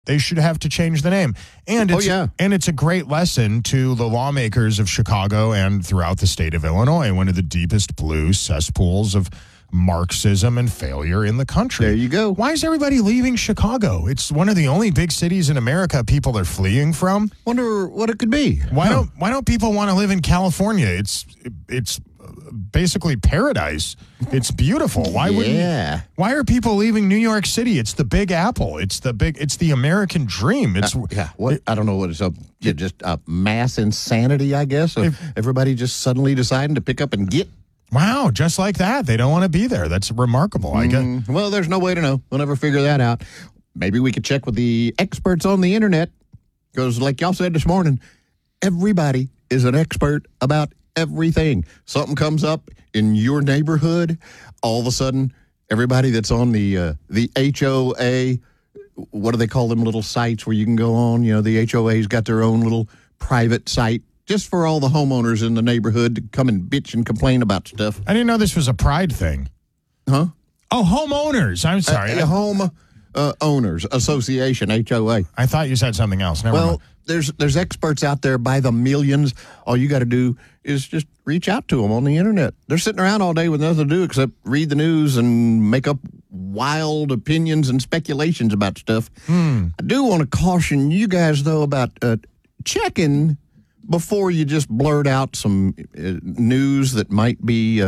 They should have to change the name. And it's a great lesson to the lawmakers of Chicago and throughout the state of Illinois, one of the deepest blue cesspools of Marxism and failure in the country. There you go. Why is everybody leaving Chicago? It's one of the only big cities in America people are fleeing from. Wonder what it could be. Why don't people want to live in California? It's basically paradise. It's beautiful. Why are people leaving New York City? It's the Big Apple. It's the American dream. It's I don't know what it's just a mass insanity, I guess. Everybody just suddenly deciding to pick up and get. Wow, just like that. They don't want to be there. That's remarkable, I guess. Well, there's no way to know. We'll never figure that out. Maybe we could check with the experts on the internet, because like y'all said this morning, everybody is an expert about everything. Something comes up in your neighborhood, all of a sudden, everybody that's on the HOA, what do they call them little sites where you can go on? You know, the HOA's got their own little private site just for all the homeowners in the neighborhood to come and bitch and complain about stuff. I didn't know this was a pride thing. Huh? Oh, homeowners. I'm sorry. Home Owners Association, HOA. I thought you said something else. Never mind. There's experts out there by the millions. All you got to do is just reach out to them on the internet. They're sitting around all day with nothing to do except read the news and make up wild opinions and speculations about stuff. I do want to caution you guys, though, about checking before you just blurt out some news that might be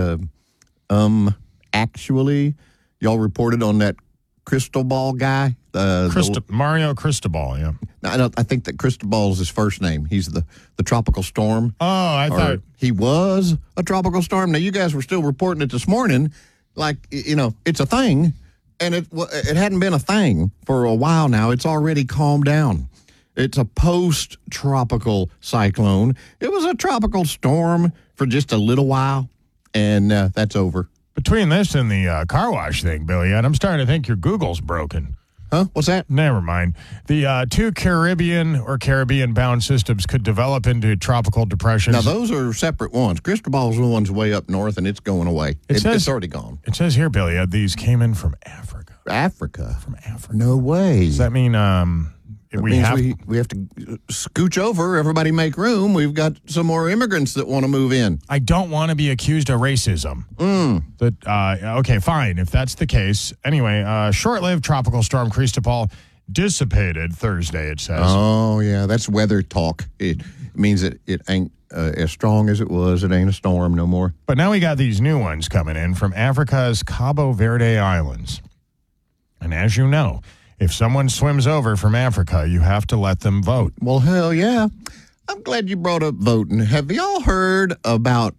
actually. Y'all reported on that Cristobal guy. Mario Cristobal, yeah. I think that Cristobal's his first name. He's the tropical storm. Oh, I thought he was a tropical storm. Now, you guys were still reporting it this morning like, you know, it's a thing, and it hadn't been a thing for a while now. It's already calmed down. It's a post-tropical cyclone. It was a tropical storm for just a little while, and that's over. Between this and the car wash thing, Billy, I'm starting to think your Google's broken. Huh? What's that? Never mind. The two Caribbean-bound systems could develop into tropical depressions. Now, those are separate ones. Cristobal's the one's way up north, and it's going away. It's already gone. It says here, Billy, these came in from Africa. Africa? From Africa. No way. Does that mean we have to scooch over? Everybody make room. We've got some more immigrants that want to move in. I don't want to be accused of racism. Okay, fine. If that's the case. Anyway, short-lived tropical storm Cristobal dissipated Thursday, it says. Oh, yeah. That's weather talk. It means that it ain't as strong as it was. It ain't a storm no more. But now we got these new ones coming in from Africa's Cabo Verde Islands. And as you know, if someone swims over from Africa, you have to let them vote. Well, hell yeah. I'm glad you brought up voting. Have y'all heard about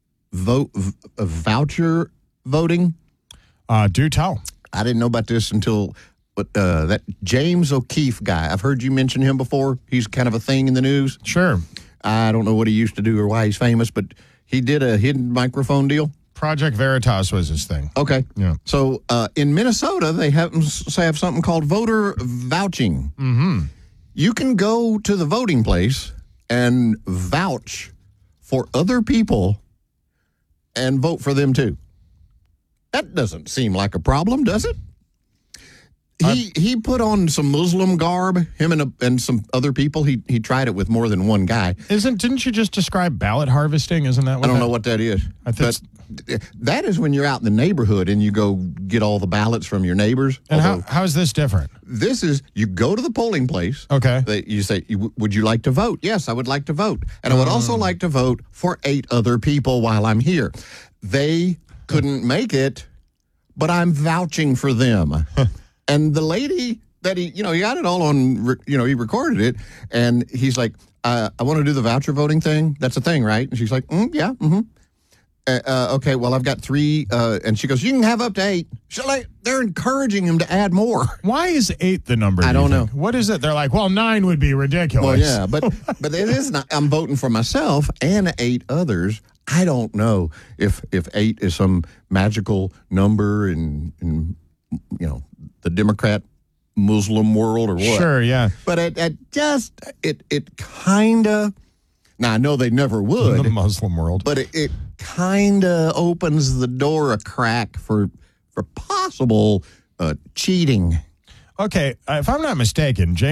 voucher voting? Do tell. I didn't know about this until that James O'Keefe guy. I've heard you mention him before. He's kind of a thing in the news. Sure. I don't know what he used to do or why he's famous, but he did a hidden microphone deal. Project Veritas was his thing. Okay. Yeah. So in Minnesota, they have something called voter vouching. Mm-hmm. You can go to the voting place and vouch for other people and vote for them too. That doesn't seem like a problem, does it? He put on some Muslim garb, him and some other people. He tried it with more than one guy. Didn't you just describe ballot harvesting? Isn't that what I don't know what that is. That is when you're out in the neighborhood and you go get all the ballots from your neighbors. And how is this different? This is, you go to the polling place. Okay. You say, would you like to vote? Yes, I would like to vote. And I would also like to vote for 8 other people while I'm here. They couldn't make it, but I'm vouching for them. And the lady that he got it all on, he recorded it. And he's like, I want to do the voucher voting thing. That's a thing, right? And she's like, yeah, mm-hmm. Okay, well, I've got 3, and she goes, you can have up to 8. They're encouraging him to add more. Why is 8 the number? I don't know. What is it? They're like, well, 9 would be ridiculous. Well, yeah, but it is not. I'm voting for myself and 8 others. I don't know if 8 is some magical number in the Democrat Muslim world or what. Sure, yeah. But it kind of. Now, I know they never would. In the Muslim world. But it kind of opens the door a crack for possible cheating. Okay, if I'm not mistaken, James